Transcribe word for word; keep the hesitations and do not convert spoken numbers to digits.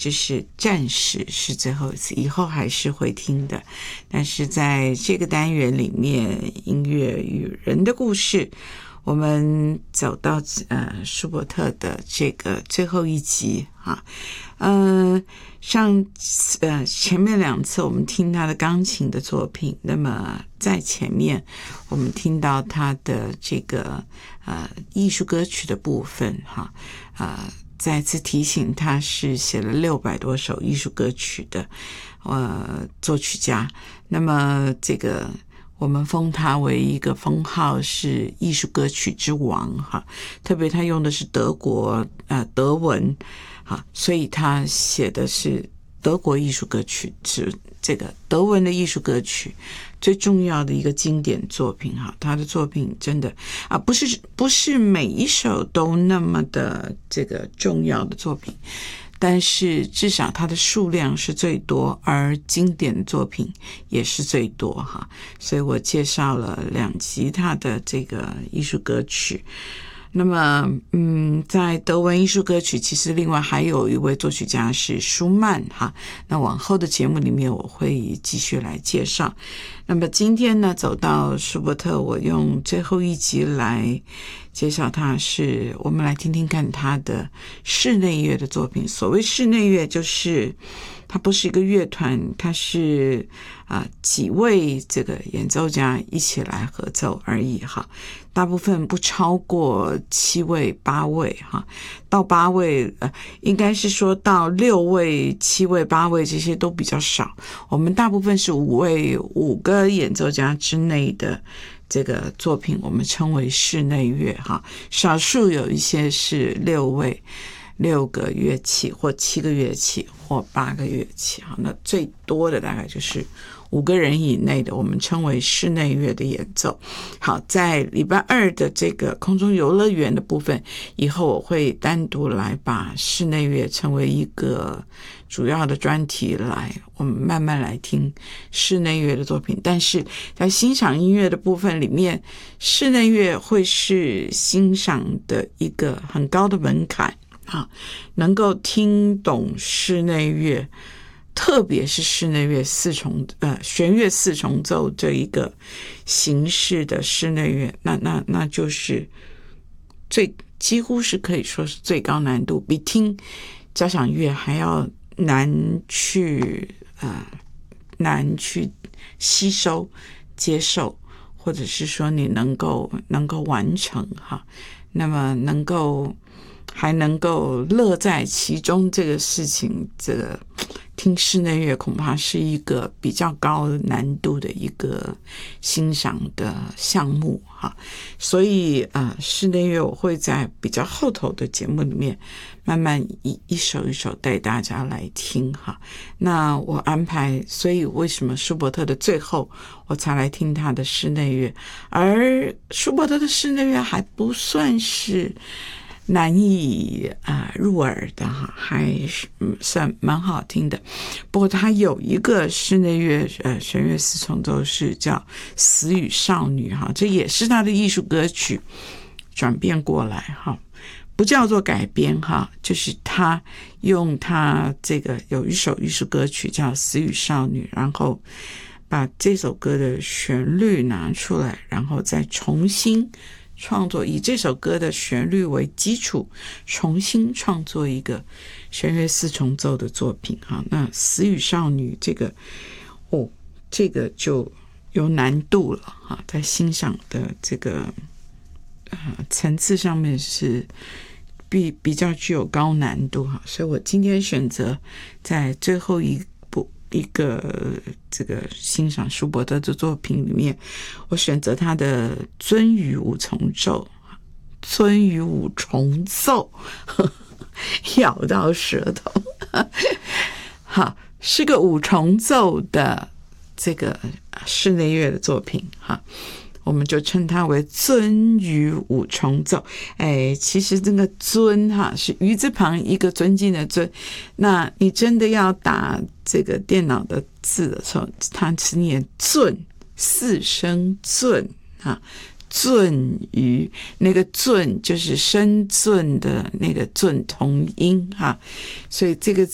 就是暂时是最后一次，以后还是会听的。但是在这个单元里面，音乐与人的故事，我们走到呃舒伯特的这个最后一集啊，呃，上呃前面两次我们听他的钢琴的作品，那么在前面我们听到他的这个呃艺术歌曲的部分哈，呃，再次提醒他是写了六百多首艺术歌曲的呃作曲家，那么这个。我们封他为一个封号是艺术歌曲之王哈，特别他用的是德国呃德文哈，所以他写的是德国艺术歌曲，是这个德文的艺术歌曲最重要的一个经典作品哈。他的作品真的啊，不是不是每一首都那么的这个重要的作品。但是至少它的数量是最多，而经典的作品也是最多哈，所以我介绍了两集他的这个艺术歌曲。那么嗯，在德文艺术歌曲其实另外还有一位作曲家是舒曼哈，那往后的节目里面我会继续来介绍。那么今天呢走到舒伯特，我用最后一集来介绍他，是我们来听听看他的室内乐的作品。所谓室内乐就是它不是一个乐团，它是啊、呃、几位这个演奏家一起来合奏而已哈，大部分不超过七位八位哈，到八位呃应该是说到六位七位八位这些都比较少，我们大部分是五位五个演奏家之内的这个作品我们称为室内乐哈，少数有一些是六位六个乐器或七个乐器或八个乐器哈，那最多的大概就是五个人以内的我们称为室内乐的演奏。好，在礼拜二的这个空中游乐园的部分，以后我会单独来把室内乐成为一个主要的专题来，我们慢慢来听室内乐的作品。但是在欣赏音乐的部分里面，室内乐会是欣赏的一个很高的门槛啊，能够听懂室内乐，特别是室内乐四重呃弦乐四重奏这一个形式的室内乐，那那那就是最几乎是可以说是最高难度，比听交响乐还要难去呃难去吸收接受，或者是说你能够能够完成哈，那么能够还能够乐在其中，这个事情这个听室内乐恐怕是一个比较高难度的一个欣赏的项目哈，所以呃，室内乐我会在比较后头的节目里面慢慢一一首一首带大家来听哈。那我安排，所以为什么舒伯特的最后我才来听他的室内乐，而舒伯特的室内乐还不算是难以啊、呃、入耳的哈，还是、嗯、算蛮好听的。不过它有一个室内乐呃弦乐四重奏是叫《死与少女》哈，这也是他的艺术歌曲转变过来哈，不叫做改编哈，就是他用他这个有一首艺术歌曲叫《死与少女》，然后把这首歌的旋律拿出来，然后再重新创作，以这首歌的旋律为基础重新创作一个弦乐四重奏的作品哈。那死与少女这个哦，这个就有难度了哈，在欣赏的这个呃层次上面是比比较具有高难度哈，所以我今天选择在最后一部一个这个欣赏舒伯特的作品里面，我选择他的鳟鱼五重奏，鳟鱼五重奏，呵呵咬到舌头，好，是个五重奏的这个室内乐的作品哈。我们就称它为鳟鱼五重奏。哎，其实这个尊哈是鱼字旁一个尊敬的尊，那你真的要打这个电脑的字的时候，它是念尊，四声尊啊，鳟鱼，那个鳟就是深鳟的那个鳟同音哈，所以这个